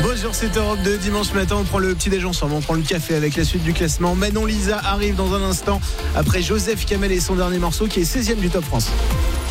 Bonjour, c'est Europe 2, dimanche matin, on prend le petit déj ensemble, on prend le café avec la suite du classement. Manon Lisa arrive dans un instant après Joseph Kamel et son dernier morceau qui est 16e du Top France.